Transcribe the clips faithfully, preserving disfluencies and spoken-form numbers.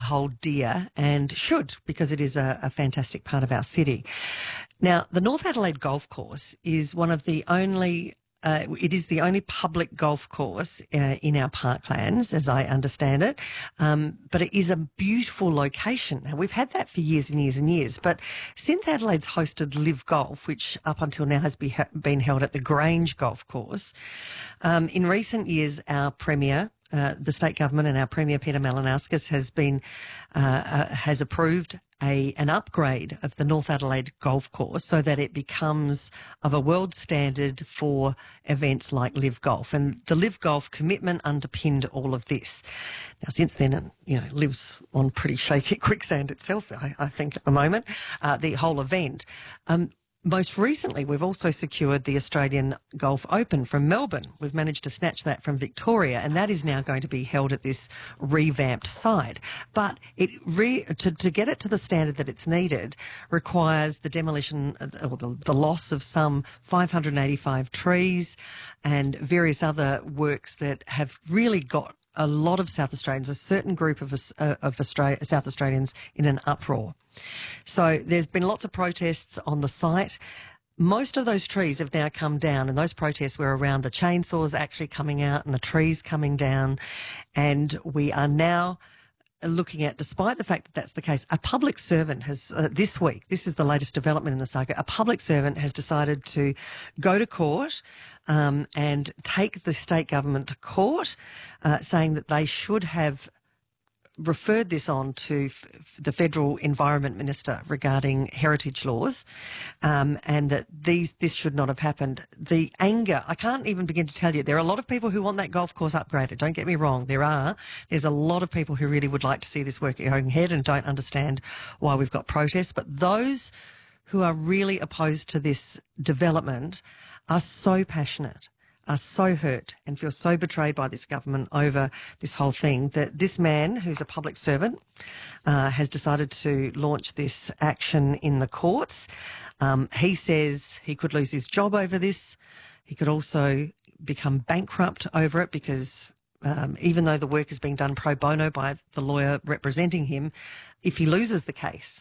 hold dear and should, because it is a, a fantastic part of our city. Now, the North Adelaide Golf Course is one of the only Uh, it is the only public golf course uh, in our parklands, as I understand it, um, but it is a beautiful location. Now, we've had that for years and years and years, but since Adelaide's hosted Live Golf, which up until now has be, been held at the Grange Golf Course, um, in recent years our Premier, uh, the state government and our Premier Peter Malinauskas has been uh, uh, has approved A, an upgrade of the North Adelaide Golf Course so that it becomes of a world standard for events like Live Golf. And the Live Golf commitment underpinned all of this. Now, since then, you know, Live's on pretty shaky quicksand itself, I, I think, at the moment, uh, the whole event. Um, Most recently, we've also secured the Australian Golf Open from Melbourne. We've managed to snatch that from Victoria, and that is now going to be held at this revamped site. But it re, to, to get it to the standard that it's needed requires the demolition or the, the loss of some five hundred eighty-five trees and various other works that have really got a lot of South Australians, a certain group of, uh, of Australia, South Australians in an uproar. So there's been lots of protests on the site. Most of those trees have now come down, and those protests were around the chainsaws actually coming out and the trees coming down. And we are now looking at, despite the fact that that's the case, a public servant has, uh, this week, this is the latest development in the saga, a public servant has decided to go to court um, and take the state government to court, uh, saying that they should have referred this on to f the Federal Environment Minister regarding heritage laws, um, and that these this should not have happened. The anger, I can't even begin to tell you. There are a lot of people who want that golf course upgraded. Don't get me wrong. There are. There's a lot of people who really would like to see this work going ahead and don't understand why we've got protests. But those who are really opposed to this development are so passionate, are so hurt and feel so betrayed by this government over this whole thing that this man, who's a public servant, uh, has decided to launch this action in the courts. Um, he says he could lose his job over this. He could also become bankrupt over it because um, even though the work is being done pro bono by the lawyer representing him, if he loses the case,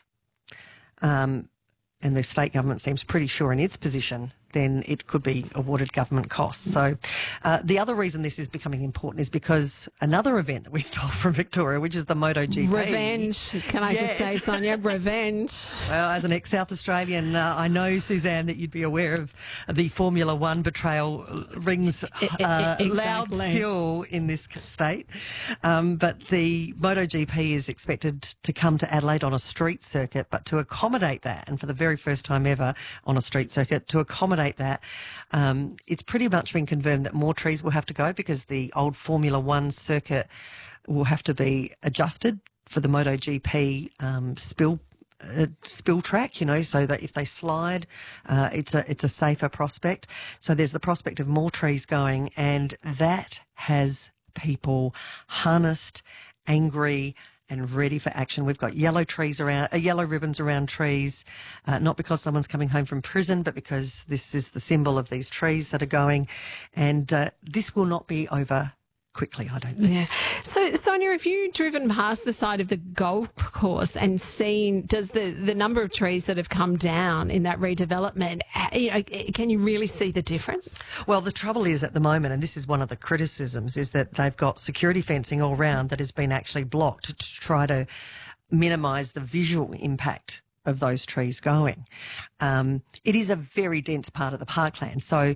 um, and the state government seems pretty sure in its position, then it could be awarded government costs. So uh, the other reason this is becoming important is because another event that we stole from Victoria, which is the MotoGP. Revenge. Can I yes. just say, Sonia, revenge. Well, as an ex-South Australian, uh, I know, Suzanne, that you'd be aware of the Formula One betrayal rings uh, exactly. loud still in this state. Um, but the MotoGP is expected to come to Adelaide on a street circuit, but to accommodate that, and for the very first time ever on a street circuit, to accommodate that, um, it's pretty much been confirmed that more trees will have to go because the old Formula One circuit will have to be adjusted for the MotoGP um, spill uh, spill track, you know, so that if they slide, uh, it's a it's a safer prospect. So there's the prospect of more trees going, and that has people harnessed, angry, and ready for action. We've got yellow trees around, uh, yellow ribbons around trees, uh, not because someone's coming home from prison, but because this is the symbol of these trees that are going. And uh, this will not be over quickly, I don't think. Yeah. So, Sonia, have you driven past the side of the golf course and seen, does the, the number of trees that have come down in that redevelopment, you know, can you really see the difference? Well, the trouble is at the moment, and this is one of the criticisms, is that they've got security fencing all round that has been actually blocked to try to minimise the visual impact of those trees going. Um, it is a very dense part of the parkland, so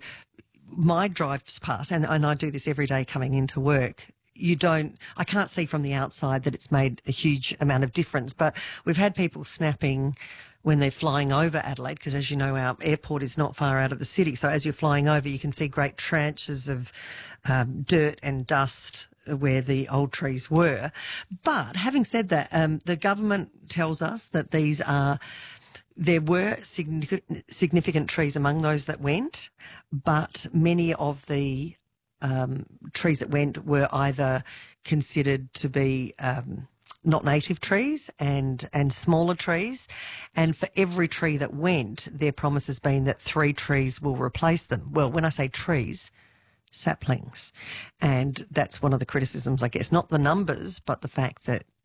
my drives past, and, and I do this every day coming into work, you don't, I can't see from the outside that it's made a huge amount of difference, but we've had people snapping when they're flying over Adelaide, because as you know, our airport is not far out of the city. So as you're flying over, you can see great tranches of um, dirt and dust where the old trees were. But having said that, um, the government tells us that these are, there were significant, significant trees among those that went, but many of the um, trees that went were either considered to be um, not native trees and, and smaller trees. And for every tree that went, their promise has been that three trees will replace them. Well, when I say trees, saplings. And that's one of the criticisms, I guess, not the numbers, but the fact that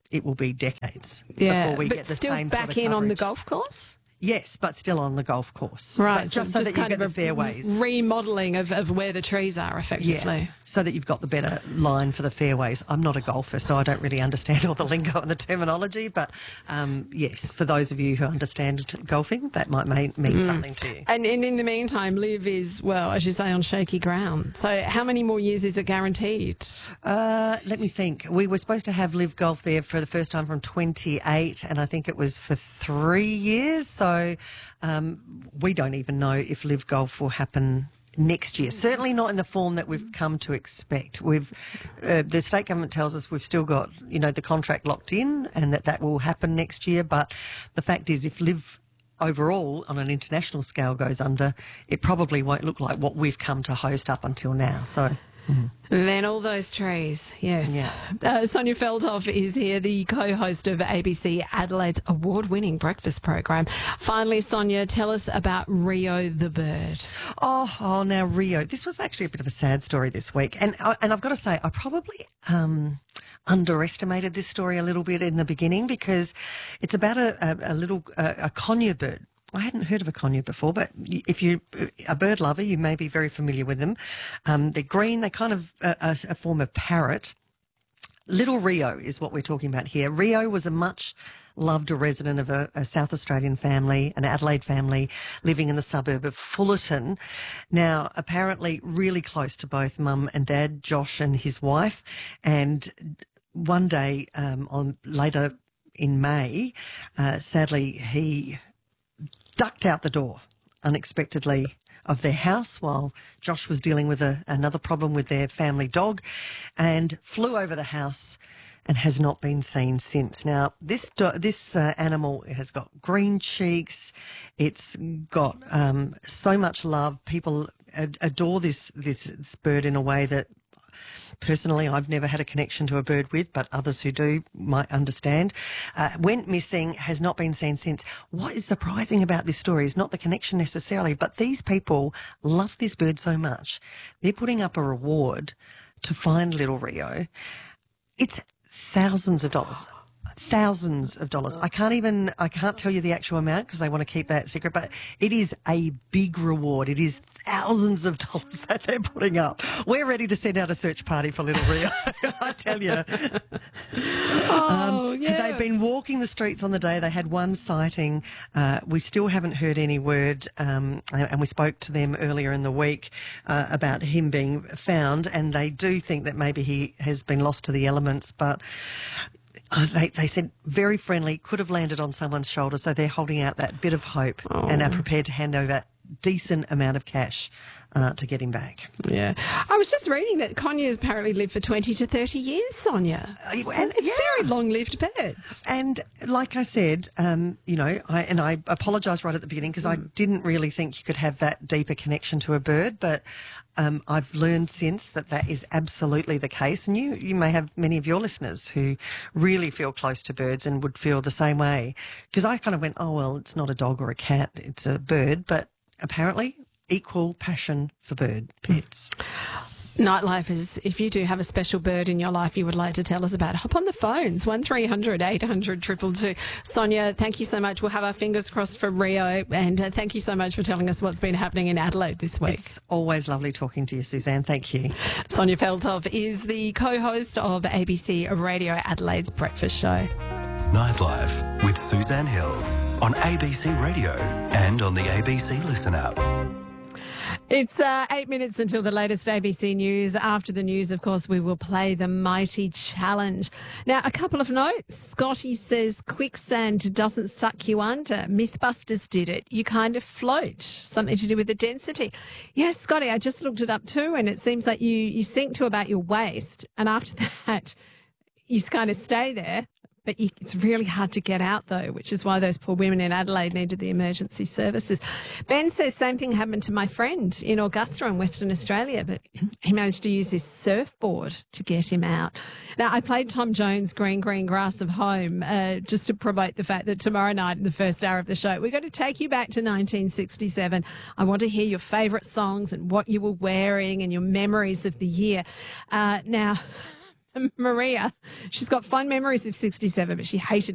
it will be decades Yeah, before we but get the still same back sort of in on the coverage. golf course? Yes, but still on the golf course. Right, But just so, that you kind get of the a fairways. remodelling of, of where the trees are, effectively. Yeah, so that you've got the better line for the fairways. I'm not a golfer, so I don't really understand all the lingo and the terminology, but um, yes, for those of you who understand golfing, that might mean, mean mm. something to you. And, and in the meantime, Liv is, well, as you say, on shaky ground. So how many more years is it guaranteed? Uh, let me think. We were supposed to have Liv Golf there for the first time from twenty-eight, and I think it was for three years, so um, we don't even know if Liv Golf will happen next year. Certainly not in the form that we've come to expect. We've uh, the state government tells us we've still got, you know, the contract locked in and that that will happen next year. But the fact is, if Liv overall on an international scale goes under, it probably won't look like what we've come to host up until now. So. Mm. And then all those trees, yes. Yeah. Uh, Sonia Feldhoff is here, the co-host of A B C Adelaide's award-winning breakfast program. Finally, Sonia, tell us about Rio the bird. Oh, oh, now Rio. This was actually a bit of a sad story this week, and I, and I've got to say, I probably um, underestimated this story a little bit in the beginning because it's about a, a, a little a, a conure bird. I hadn't heard of a conure before, but if you're a bird lover, you may be very familiar with them. Um, they're green. They're kind of a, a, a form of parrot. Little Rio is what we're talking about here. Rio was a much loved resident of a, a South Australian family, an Adelaide family, living in the suburb of Fullerton. Now, apparently really close to both mum and dad, Josh and his wife. And one day, um, on later in May, uh, sadly, he ducked out the door unexpectedly of their house while Josh was dealing with a, another problem with their family dog and flew over the house and has not been seen since. Now, this do- this uh, animal has got green cheeks. It's got um, so much love. People ad- adore this, this this bird in a way that personally I've never had a connection to a bird with, but others who do might understand. Uh, went missing, has not been seen since. What is surprising about this story is not the connection necessarily, but these people love this bird so much. They're putting up a reward to find little Rio. It's thousands of dollars. Thousands of dollars. I can't even, I can't tell you the actual amount because they want to keep that secret, but it is a big reward. It is thousands of dollars that they're putting up. We're ready to send out a search party for little Rio, I tell you. Oh, um, yeah. They've been walking the streets on the day. They had one sighting. Uh, we still haven't heard any word, um, and we spoke to them earlier in the week uh, about him being found, and they do think that maybe he has been lost to the elements, but Uh, they, they said very friendly, could have landed on someone's shoulder, so they're holding out that bit of hope oh. and are prepared to hand over decent amount of cash uh, to get him back. Yeah. I was just reading that conures apparently live for twenty to thirty years, Sonia. Uh, and yeah. very long-lived birds. And like I said, um, you know, I, and I apologise right at the beginning because mm. I didn't really think you could have that deeper connection to a bird, but um, I've learned since that that is absolutely the case. And you, you may have many of your listeners who really feel close to birds and would feel the same way. Because I kind of went, oh, well, it's not a dog or a cat, it's a bird, but apparently equal passion for bird pets. Nightlife is, if you do have a special bird in your life you would like to tell us about, hop on the phones, one three hundred eight hundred two two two. Sonia, thank you so much. We'll have our fingers crossed for Rio, and uh, thank you so much for telling us what's been happening in Adelaide this week. It's always lovely talking to you, Suzanne. Thank you. Sonia Feldhoff is the co-host of A B C Radio Adelaide's Breakfast Show. Nightlife with Suzanne Hill on A B C Radio and on the A B C Listen app. It's uh, eight minutes until the latest A B C News. After the news, of course, we will play the Mighty Challenge. Now, a couple of notes. Scotty says quicksand doesn't suck you under. Mythbusters did it. You kind of float. Something to do with the density. Yes, Scotty, I just looked it up too, and it seems like you, you sink to about your waist, and after that, you kind of stay there. But you, it's really hard to get out, though, which is why those poor women in Adelaide needed the emergency services. Ben says same thing happened to my friend in Augusta in Western Australia, but he managed to use his surfboard to get him out. Now, I played Tom Jones' Green, Green Grass of Home uh, just to promote the fact that tomorrow night in the first hour of the show, we're going to take you back to nineteen sixty-seven. I want to hear your favourite songs and what you were wearing and your memories of the year. Uh, now... Maria, she's got fond memories of sixty-seven, but she hated